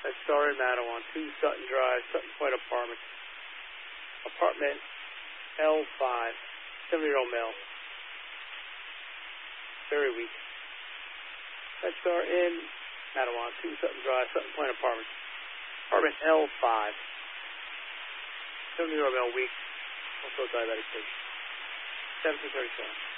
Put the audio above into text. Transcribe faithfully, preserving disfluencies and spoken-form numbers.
That's Star in Mattawan, two Sutton Drive, Sutton Point Apartments. Apartment L five, seventy-year-old male. Very weak. That's Star in Mattawan, two Sutton Drive, Sutton Point Apartments. Apartment L five, seventy-year-old male, weak, also diabetic patient. seventeen thirty-seven.